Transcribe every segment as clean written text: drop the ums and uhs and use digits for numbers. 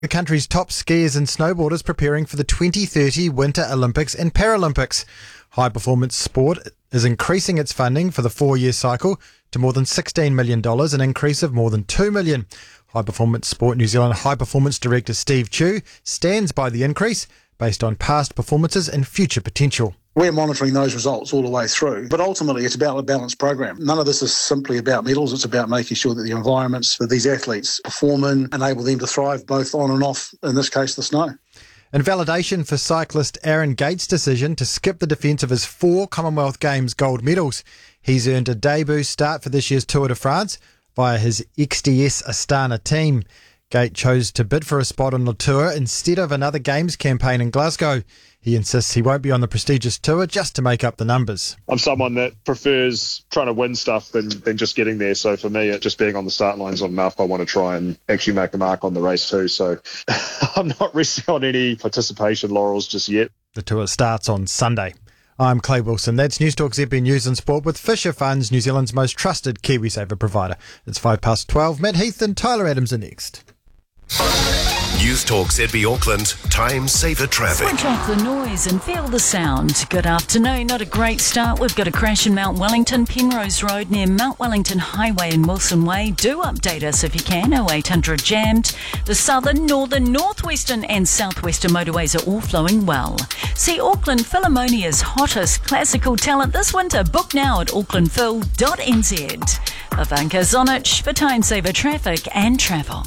The country's top skiers and snowboarders preparing for the 2030 Winter Olympics and Paralympics. High Performance Sport is increasing its funding for the 4-year cycle to more than $16 million, an increase of more than $2 million. High Performance Sport New Zealand High Performance Director Steve Chu stands by the increase based on past performances and future potential. We're monitoring those results all the way through, but ultimately it's about a balanced program. None of this is simply about medals, it's about making sure that the environments that these athletes perform in enable them to thrive both on and off, in this case, the snow. In validation for cyclist Aaron Gates' decision to skip the defence of his 4 Commonwealth Games gold medals, he's earned a debut start for this year's Tour de France via his XDS Astana team. Gate chose to bid for a spot on the tour instead of another Games campaign in Glasgow. He insists he won't be on the prestigious tour just to make up the numbers. I'm someone that prefers trying to win stuff than just getting there. So for me, just being on the start line is not enough. I want to try and actually make a mark on the race too. So I'm not resting on any participation laurels just yet. The tour starts on Sunday. I'm Clay Wilson. That's Newstalk ZB News and Sport with Fisher Funds, New Zealand's most trusted KiwiSaver provider. It's 12:05. Matt Heath and Tyler Adams are next. Newstalk ZB Auckland, time saver traffic. Switch off the noise and feel the sound. Good afternoon. Not a great start. We've got a crash in Mount Wellington, Penrose Road near Mount Wellington Highway and Wilson Way. Do update us if you can. 0800 jammed. The southern, northern, northwestern and southwestern motorways are all flowing well. See Auckland Philharmonia's hottest classical talent this winter. Book now at aucklandphil.nz. Ivanka Zonic for time saver traffic and travel.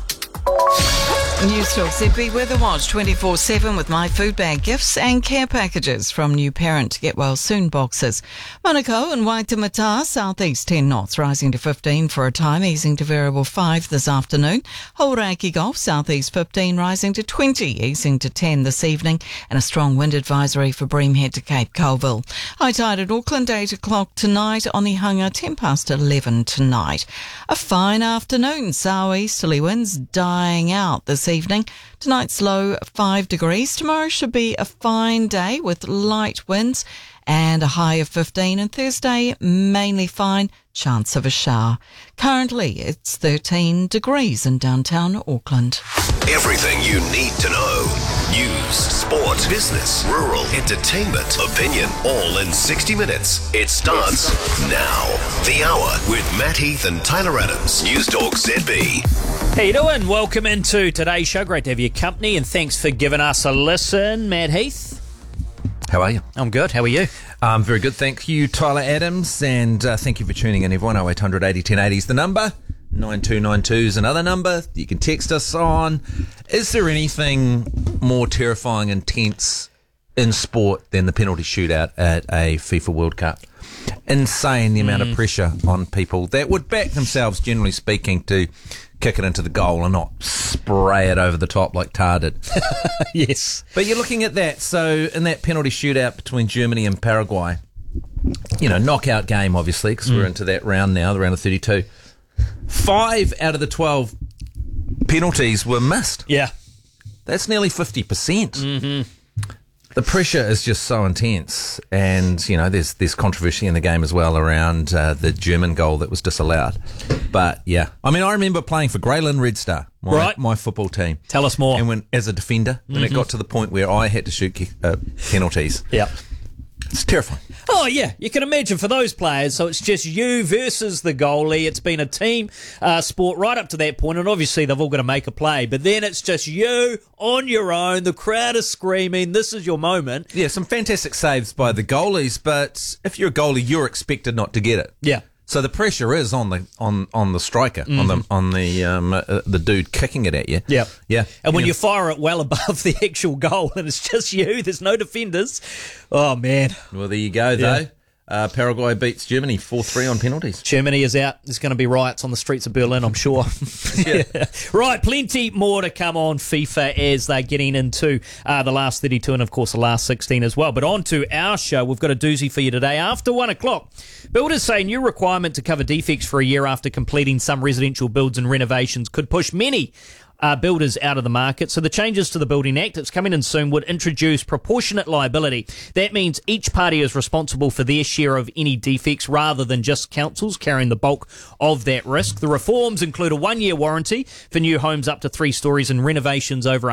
Newstalk ZB Weather Watch 24/7 with My Food Bag gifts and care packages from New Parent Get Well Soon boxes. Manukau and Waitemata, southeast 10 knots, rising to 15 for a time, easing to variable 5 this afternoon. Hauraki Gulf, southeast 15, rising to 20, easing to 10 this evening, and a strong wind advisory for Breamhead to Cape Colville. High tide at Auckland, 8 o'clock tonight. Onehunga, 10 past 11 tonight. A fine afternoon, southeasterly winds dying out this evening. Tonight's low 5 degrees. Tomorrow should be a fine day with light winds and a high of 15. And Thursday, mainly fine, chance of a shower. Currently, it's 13 degrees in downtown Auckland. Everything you need to know. News, sport, business, rural, entertainment, opinion, all in 60 minutes. It starts now. The Hour with Matt Heath and Tyler Adams. Newstalk ZB. How you doing? Welcome into today's show. Great to have your company and thanks for giving us a listen. Matt Heath. How are you? I'm good. How are you? Very good. Thank you, Tyler Adams. And thank you for tuning in, everyone. 0800 80 1080 is the number. 9292 is another number you can text us on. Is there anything more terrifying and tense in sport than the penalty shootout at a FIFA World Cup? Insane the amount of pressure on people that would back themselves, generally speaking, to kick it into the goal and not spray it over the top like Tar did. Yes. But you're looking at that. So in that penalty shootout between Germany and Paraguay, you know, knockout game, obviously, because we're into that round now, the round of 32. 5 out of the 12 penalties were missed. Yeah. That's nearly 50%. Mm-hmm. The pressure is just so intense, and you know there's controversy in the game as well around the German goal that was disallowed. But yeah, I mean I remember playing for Greyland Red Star, my football team. Tell us more. And when as a defender, when it got to the point where I had to shoot penalties, yeah, it's terrifying. Oh, yeah, you can imagine for those players, so it's just you versus the goalie. It's been a team sport right up to that point, and obviously they've all got to make a play, but then it's just you on your own. The crowd is screaming. This is your moment. Yeah, some fantastic saves by the goalies, but if you're a goalie, you're expected not to get it. Yeah. So the pressure is on the striker, on the dude kicking it at you. Yeah, yeah. And when you fire it well above the actual goal, and it's just you, there's no defenders. Oh man. Well, there you go though. Paraguay beats Germany 4-3 on penalties. Germany is out. There's going to be riots on the streets of Berlin, I'm sure. Yeah. Right, plenty more to come on FIFA as they're getting into the last 32 and, of course, the last 16 as well. But on to our show. We've got a doozy for you today. After 1 o'clock, builders say new requirement to cover defects for a year after completing some residential builds and renovations could push many builders out of the market. So the changes to the Building Act, it's coming in soon, would introduce proportionate liability. That means each party is responsible for their share of any defects rather than just councils carrying the bulk of that risk. The reforms include a 1-year warranty for new homes up to 3 stories and renovations over